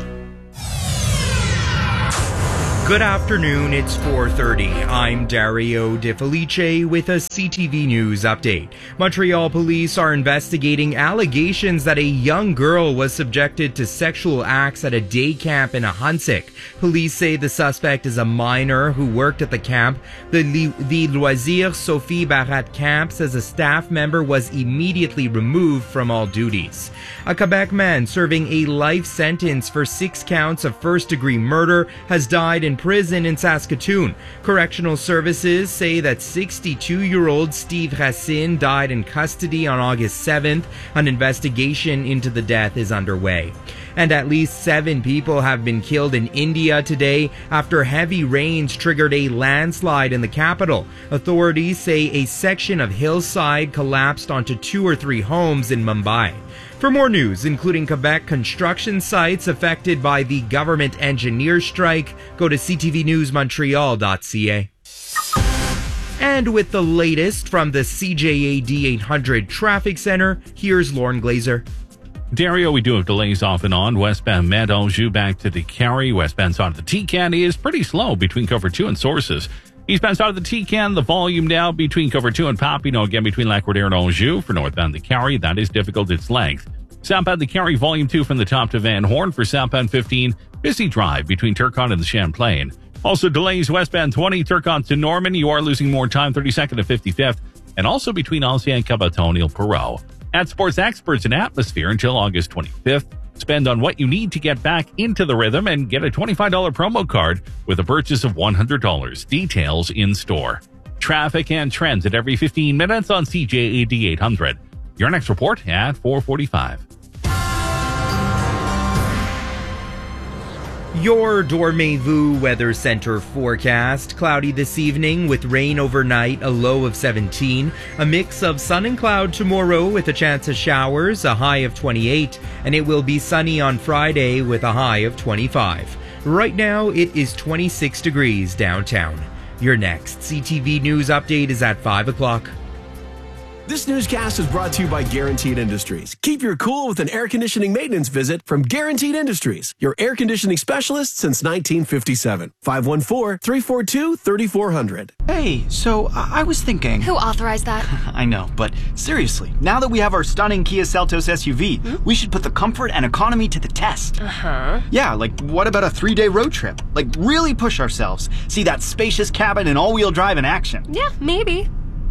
Good afternoon, it's four thirty. I'm Dario De Felice with a C T V News update. Montreal police are investigating allegations that a young girl was subjected to sexual acts at a day camp in Ahuntsic. Police say the suspect is a minor who worked at the camp. The, the Loisir Sophie Barat camp says a staff member was immediately removed from all duties. A Quebec man serving a life sentence for six counts of first-degree murder has died in prison in Saskatoon. Correctional services say that sixty-two-year-old Steve Racine died in custody on August seventh. An investigation into the death is underway. And at least seven people have been killed in India today after heavy rains triggered a landslide in the capital. Authorities say a section of hillside collapsed onto two or three homes in Mumbai. For more news, including Quebec construction sites affected by the government engineer strike, go to c t v news montreal dot c a. And with the latest from the C J A D eight hundred Traffic Center, here's Lauren Glazer. Dario, we do have delays off and on. Westbound Med Anjou back to Décarie. Westbound side of the T-Can is pretty slow between Cover two and Sources. Eastbound side of the T-Can, the volume now between Cover two and Papineau, again between Lac-Roder and Anjou. For northbound Décarie, that is difficult, its length. Southbound Décarie, volume two from the top to Van Horn. For southbound fifteen, busy drive between Turcotte and the Champlain. Also delays westbound twenty, Turcotte to Norman. You are losing more time, thirty-second to fifty-fifth. And also between Ancien Cabaton and Perot. At Sports Experts and Atmosphere until August twenty-fifth. Spend on what you need to get back into the rhythm and get a twenty-five dollars promo card with a purchase of one hundred dollars. Details in store. Traffic and trends at every fifteen minutes on C J A D eight hundred. Your next report at four forty-five. Your Dormez-vous Weather Center forecast. Cloudy this evening with rain overnight, a low of seventeen. A mix of sun and cloud tomorrow with a chance of showers, a high of twenty-eight. And it will be sunny on Friday with a high of twenty-five. Right now, it is twenty-six degrees downtown. Your next C T V News update is at five o'clock. This newscast is brought to you by Guaranteed Industries. Keep your cool with an air conditioning maintenance visit from Guaranteed Industries, your air conditioning specialist since nineteen fifty-seven. five one four, three four two, three four zero zero. Hey, so I was thinking... Who authorized that? I know, but seriously, now that we have our stunning Kia Seltos S U V, hmm? we should put the comfort and economy to the test. Uh-huh. Yeah, like what about a three-day road trip? Like really push ourselves. See that spacious cabin and all-wheel drive in action. Yeah, maybe.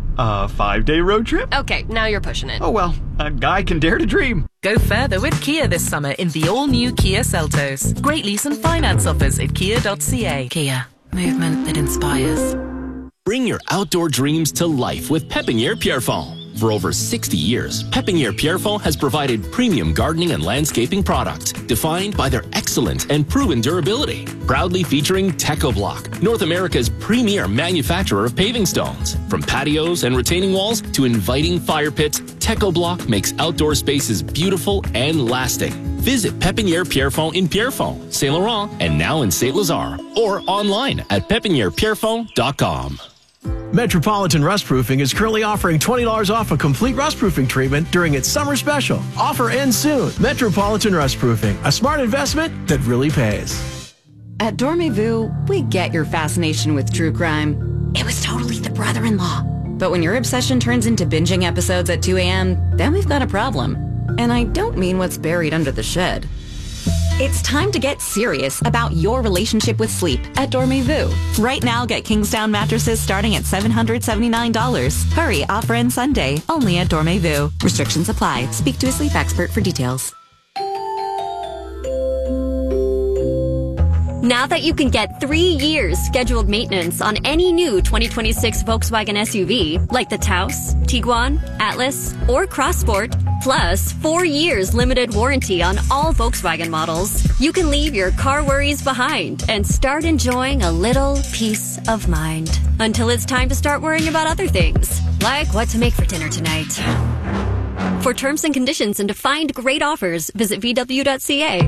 A five-day road trip? Okay, now you're pushing it. Oh well, a guy can dare to dream. Go further with Kia this summer in the all-new Kia Seltos. Great lease and finance offers at kia dot c a. Kia, movement that inspires. Bring your outdoor dreams to life with Pépinière Pierrefonds. For over sixty years, Pépinière Pierrefonds has provided premium gardening and landscaping products defined by their excellent and proven durability. Proudly featuring TechoBlock, North America's premier manufacturer of paving stones. From patios and retaining walls to inviting fire pits, TechoBlock makes outdoor spaces beautiful and lasting. Visit Pépinière Pierrefonds in Pierrefonds, Saint Laurent, and now in Saint Lazare, or online at pépinière pierrefonds dot com. Metropolitan Rustproofing is currently offering twenty dollars off a complete rustproofing treatment during its summer special. Offer ends soon. Metropolitan Rustproofing, a smart investment that really pays. At Dormez-vous, we get your fascination with true crime. It was totally the brother-in-law. But when your obsession turns into binging episodes at two a.m., then we've got a problem. And I don't mean what's buried under the shed. It's time to get serious about your relationship with sleep at Dormez-vous. Right now, get Kingsdown mattresses starting at seven hundred seventy-nine dollars. Hurry, offer ends Sunday, only at Dormez-vous. Restrictions apply. Speak to a sleep expert for details. Now that you can get three years scheduled maintenance on any new twenty twenty-six Volkswagen S U V, like the Taos, Tiguan, Atlas, or Crossport, plus four years limited warranty on all Volkswagen models, you can leave your car worries behind and start enjoying a little peace of mind. Until it's time to start worrying about other things, like what to make for dinner tonight. For terms and conditions and to find great offers, visit V W dot C A.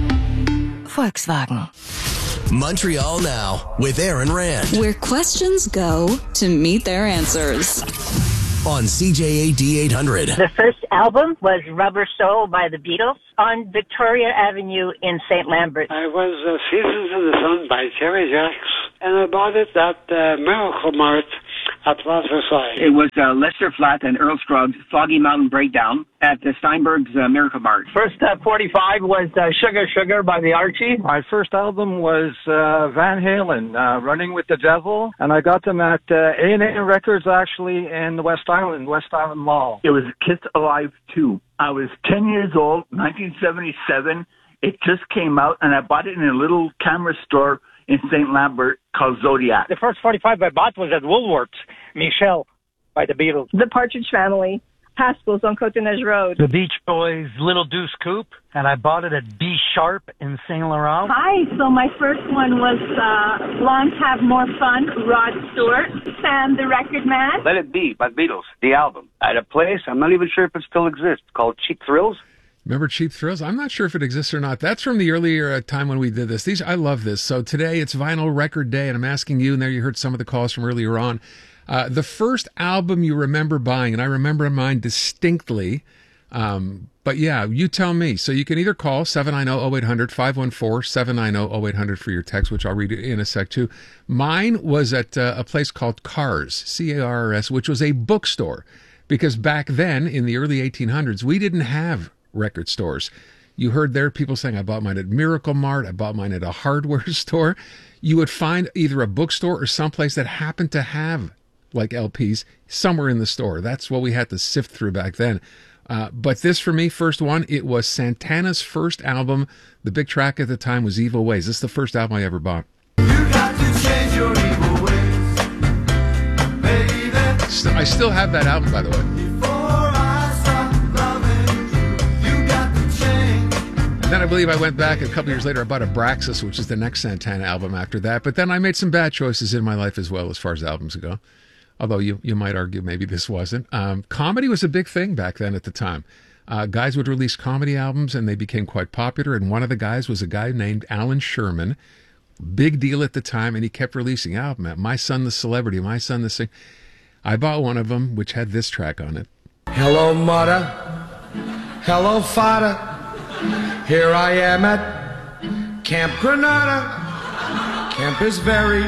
Volkswagen. Montreal Now with Aaron Rand. Where questions go to meet their answers. On C J A D eight hundred. The first album was Rubber Soul by the Beatles on Victoria Avenue in Saint Lambert. I was uh, Seasons in the Sun by Terry Jacks, and I bought it at uh, Miracle Mart at Place Versailles. It was uh, Lester Flatt and Earl Scruggs' Foggy Mountain Breakdown at the Steinberg's uh, Miracle Mart. First uh, forty-five was uh, Sugar Sugar by the Archie. My first album was uh, Van Halen, uh, Running with the Devil, and I got them at uh, A and A Records, actually, in the West Island, West Island Mall. It was Kiss Alive two. I was ten years old, nineteen seventy-seven. It just came out, and I bought it in a little camera store in Saint Lambert called Zodiac. The first forty-five I bought was at Woolworths, Michelle by the Beatles. The Partridge Family, Haskell's on Cote-Neige Road. The Beach Boys' Little Deuce Coupe, and I bought it at B Sharp in Saint Laurent. Hi, so my first one was uh, Blondes Have More Fun, Rod Stewart, Sam the Record Man. Let It Be by Beatles, the album. At a place, I'm not even sure if it still exists, called Cheap Thrills. Remember Cheap Thrills? I'm not sure if it exists or not. That's from the earlier uh, time when we did this. These I love this. So today it's Vinyl Record Day, and I'm asking you, and there you heard some of the calls from earlier on, uh, the first album you remember buying, and I remember mine distinctly. Um, but yeah, you tell me. So you can either call seven nine zero, zero eight hundred, five one four, seven nine zero, zero eight hundred for your text, which I'll read in a sec too. Mine was at uh, a place called Cars, C A R R S, which was a bookstore. Because back then, in the early eighteen hundreds, we didn't have record stores. You heard there people saying, I bought mine at Miracle Mart, I bought mine at a hardware store. You would find either a bookstore or someplace that happened to have like L Ps somewhere in the store. That's what we had to sift through back then. Uh, but this for me, first one, it was Santana's first album. The big track at the time was Evil Ways. This is the first album I ever bought. You got to change your evil ways, baby. St- I still have that album, by the way. Then I believe I went back a couple years later. I bought Abraxas, which is the next Santana album after that. But then I made some bad choices in my life as well as far as albums go. Although you, you might argue maybe this wasn't. Um, comedy was a big thing back then at the time. Uh, guys would release comedy albums and they became quite popular. And one of the guys was a guy named Alan Sherman. Big deal at the time. And he kept releasing albums. My Son the Celebrity, My Son the Sing. I bought one of them, which had this track on it. Hello, mother. Hello, father. Here I am at Camp Granada. Camp is very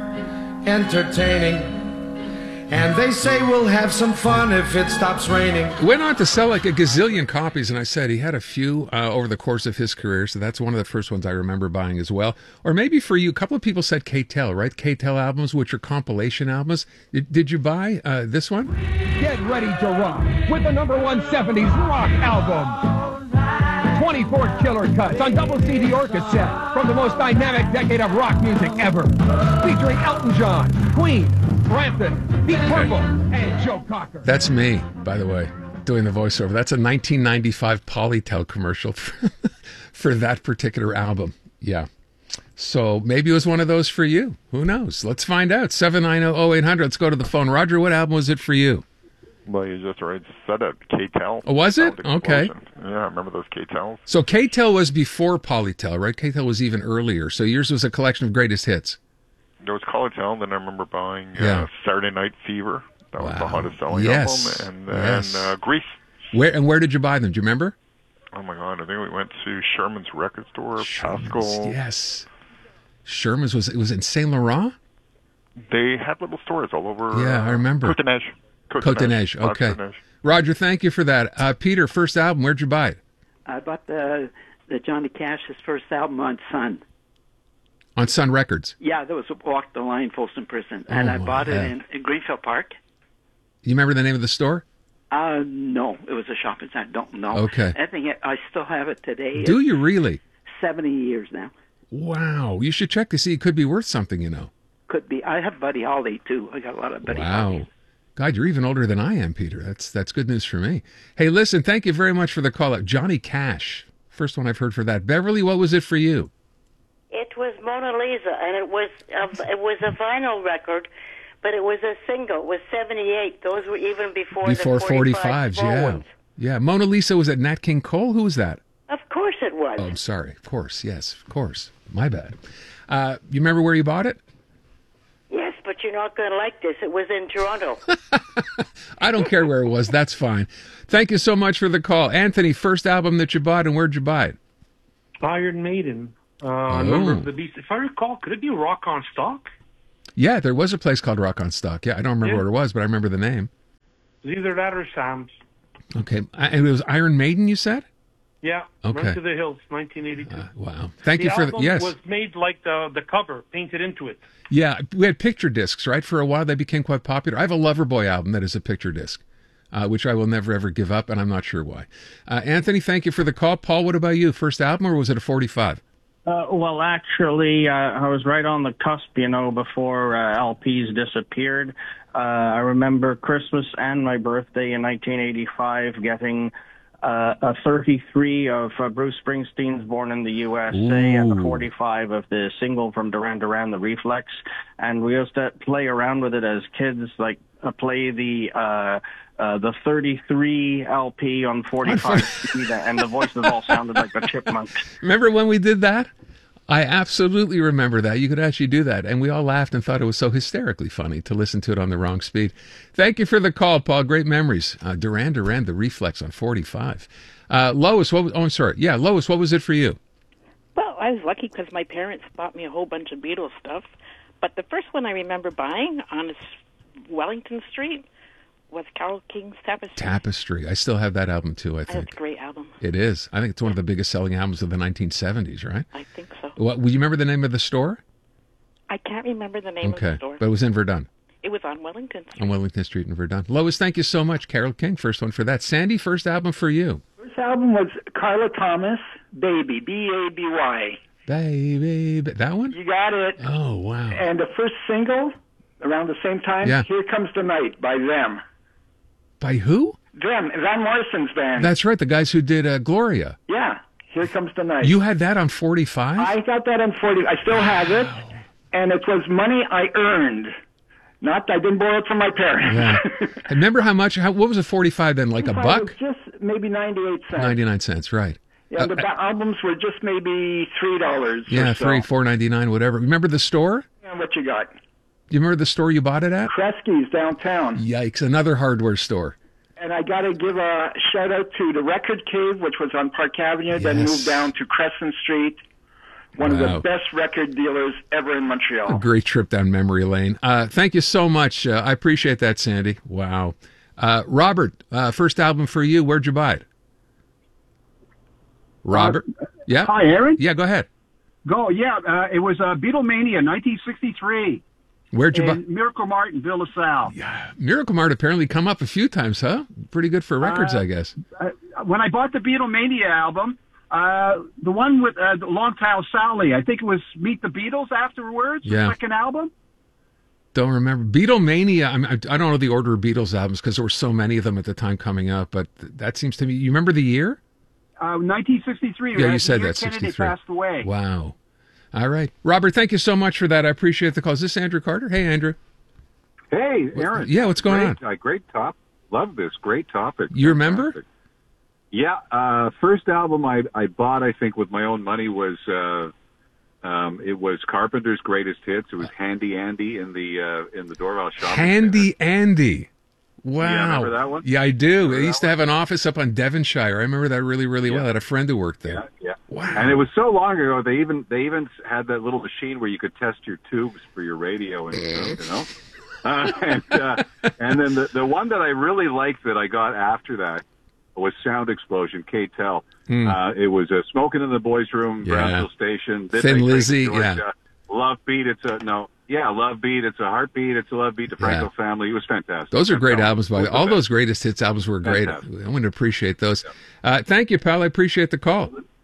entertaining. And they say we'll have some fun if it stops raining. Went on to sell like a gazillion copies, and I said he had a few uh, over the course of his career, so that's one of the first ones I remember buying as well. Or maybe for you, a couple of people said K-Tel, right? K-Tel albums, which are compilation albums. Did, did you buy uh, this one? Get ready to rock with the number one seventies rock album. twenty-four killer cuts on double C D or cassette from the most dynamic decade of rock music ever. Featuring Elton John, Queen, Brampton, Deep Purple, and Joe Cocker. That's me, by the way, doing the voiceover. That's a nineteen ninety-five Polytel commercial for, for that particular album. Yeah. So maybe it was one of those for you. Who knows? Let's find out. seven nine zero, zero eight hundred. Let's go to the phone. Roger, what album was it for you? Well, you just already said it. K-Tel. Oh, was it? Okay. Yeah, I remember those K-Tels. So K-Tel was before Polytel, right? K-Tel was even earlier. So yours was a collection of greatest hits. There was Polytel, then I remember buying yeah. uh, Saturday Night Fever. That wow. was the hottest selling yes. album. And then yes. uh, Grease. Where And where did you buy them? Do you remember? Oh, my God. I think we went to Sherman's Record Store, Sherman's, Pascal. Yes. Sherman's, was it was in Saint Laurent? They had little stores all over. Yeah, I remember. Cote-de-Neige. Cote-de-Neige, okay. Cote-de-Neige. Roger, thank you for that. Uh, Peter, first album, where'd you buy it? I bought the the Johnny Cash's first album on Sun. On Sun Records? Yeah, that was Walk the Line, Folsom Prison. And oh, I bought heck. it in, in Greenfield Park. You remember the name of the store? Uh, no, it was a shopping center. I don't know. Okay. I think it, I still have it today. Do it's you really? seventy years now. Wow. You should check to see. It could be worth something, you know. Could be. I have Buddy Holly, too. I got a lot of Buddy Wow. Holly. God, you're even older than I am, Peter. That's that's good news for me. Hey, listen, thank you very much for the call out. Johnny Cash. First one I've heard for that. Beverly, what was it for you? It was Mona Lisa, and it was a, it was a vinyl record, but it was a single. It was seventy-eight. Those were even before, Before the forty-fives, small yeah. ones. Yeah. Mona Lisa was at Nat King Cole? Who was that? Of course it was. Oh, I'm sorry. Of course. Yes, of course. My bad. Uh, you remember where you bought it? Yes, but you're not going to like this. It was in Toronto. I don't care where it was. That's fine. Thank you so much for the call. Anthony, first album that you bought, and where'd you buy it? Iron Maiden. Uh, Oh. Number of the Beast. If I recall, could it be Rock on Stock? Yeah, there was a place called Rock on Stock. Yeah, I don't remember Yeah. what it was, but I remember the name. It was either that or Sam's. Okay. Uh, And it was Iron Maiden, you said? Yeah. Okay. Run to the Hills, nineteen eighty-two. Wow. Thank the you for the... album Yes. was made like the the cover, painted into it. Yeah, we had picture discs, right? For a while, they became quite popular. I have a Loverboy album that is a picture disc, uh, which I will never, ever give up, and I'm not sure why. Uh, Anthony, thank you for the call. Paul, what about you? First album, or was it a forty-five? Uh, well, actually, uh, I was right on the cusp, you know, before uh, L Ps disappeared. Uh, I remember Christmas and my birthday in nineteen eighty-five getting uh, a thirty-three of uh, Bruce Springsteen's Born in the U S A and a forty-five of the single from Duran Duran, The Reflex. And we used to play around with it as kids, like uh, play the... Uh, Uh, the thirty-three L P on forty-five speed, and the voices all sounded like the Chipmunks. Remember when we did that? I absolutely remember that. You could actually do that. And we all laughed and thought it was so hysterically funny to listen to it on the wrong speed. Thank you for the call, Paul. Great memories. Uh, Duran Duran, The Reflex on forty-five. Uh, Lois, what was, oh, I'm sorry. Yeah, Lois, what was it for you? Well, I was lucky because my parents bought me a whole bunch of Beatles stuff. But the first one I remember buying on Wellington Street was Carole King's Tapestry. Tapestry. I still have that album too, I That's think. a great album. It is. I think it's one of the biggest selling albums of the nineteen seventies, right? I think so. What, will you remember the name of the store? I can't remember the name Okay. of the store. But it was in Verdun. It was on Wellington Street. On Wellington Street in Verdun. Lois, thank you so much. Carole King, first one for that. Sandy, first album for you. First album was Carla Thomas, Baby, B A B Y. Baby, that one? You got it. Oh, wow. And the first single, around the same time, Yeah. Here Comes the Night by Them. By who? Them, Van Morrison's band. That's right, the guys who did uh, Gloria. Yeah, Here Comes the Night. You had that on forty-five? I got that on forty. I still have it, and it was money I earned. Not, I didn't borrow it from my parents. Yeah. Remember how much, how, what was a forty-five then, like a It buck? was just maybe ninety-eight cents. ninety-nine cents, right. Yeah, Uh, the ba- albums were just maybe three dollars. Yeah, or so. three, four ninety-nine, whatever. Remember the store? Yeah, what you got? Do you remember the store you bought it at? Kresge's downtown. Yikes, another hardware store. And I got to give a shout out to the Record Cave, which was on Park Avenue, then Yes. moved down to Crescent Street. One of Wow. the best record dealers ever in Montreal. A great trip down memory lane. Uh, thank you so much. Uh, I appreciate that, Sandy. Wow. Uh, Robert, uh, first album for you. Where'd you buy it? Robert? yeah? Hi, Aaron. Yeah, go ahead. Go, yeah. Uh, it was uh, Beatlemania, nineteen sixty-three. Where'd you buy? in Miracle Mart in Ville LaSalle. Yeah. Miracle Mart apparently come up a few times, huh? Pretty good for records, Uh, I guess. Uh, when I bought the Beatlemania album, uh, the one with uh, Long Tall Sally, I think it was Meet the Beatles afterwards, Yeah. the second album. Don't remember. Beatlemania, I, mean, I I don't know the order of Beatles albums because there were so many of them at the time coming up, but th- that seems to me, you remember the year? Uh, nineteen sixty-three. Yeah, right? you said The year that, Kennedy sixty-three. passed away. Wow. All right. Robert, thank you so much for that. I appreciate the call. Is this Andrew Carter? Hey, Andrew. Hey, Aaron. Yeah, what's going great, on? Uh, great top. Love this. Great topic. You remember? Fantastic. Yeah. Uh, first album I, I bought, I think, with my own money was uh, um, it was Carpenter's Greatest Hits. It was Handy Andy in the uh, in the Dorval shop. Handy Andy. Wow. Yeah, remember that one? Yeah, I do. I used to have an office up on Devonshire. I remember that really, really well. I had a friend who worked there. Yeah. Wow. And it was so long ago. They even they even had that little machine where you could test your tubes for your radio and stuff. You know. Uh, and uh, and then the the one that I really liked that I got after that was Sound Explosion, K-Tel. Hmm. Uh, it was uh, Smoking in the Boys' Room, Yeah. Brownsville Station, Did Thin They Break Lizzy, Georgia, Love Beat. It's a no, yeah, Love Beat. It's a Heartbeat. It's a Love Beat. The Franco Yeah. Family. It was fantastic. Those are great Fantastic. albums. By Those all were those greatest hits albums were great. Fantastic. I want to appreciate those. Uh, thank you, pal. I appreciate the call.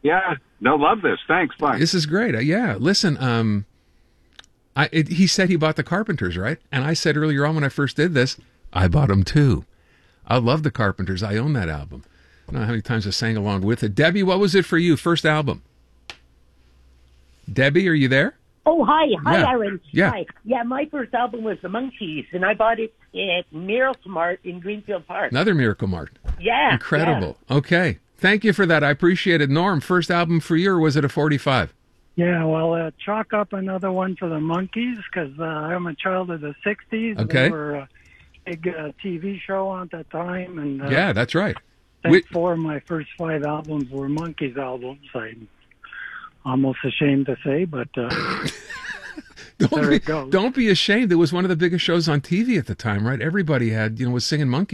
Yeah. No, love this. Thanks. Bye. This is great. Uh, yeah. Listen, um, I, it, he said he bought the Carpenters, right? And I said earlier on when I first did this, I bought them too. I love the Carpenters. I own that album. I don't know how many times I sang along with it. Debbie, what was it for you? First album. Debbie, are you there? Oh, hi. Hi, Yeah. Aaron. Yeah. Hi. Yeah, my first album was The Monkees, and I bought it at Miracle Mart in Greenfield Park. Another Miracle Mart. Yeah. Incredible. Okay. Thank you for that. I appreciate it. Norm, first album for you, or was it a forty-five? Yeah, well, uh, chalk up another one for the Monkees because uh, I'm a child of the sixties. Okay. They were a big uh, T V show at that time. and uh, Yeah, that's right. I think Whi- four of my first five albums were Monkees albums. I'm almost ashamed to say, but uh, Don't there be, it goes. don't be ashamed. It was one of the biggest shows on T V at the time, right? Everybody had, you know, was singing Monkey.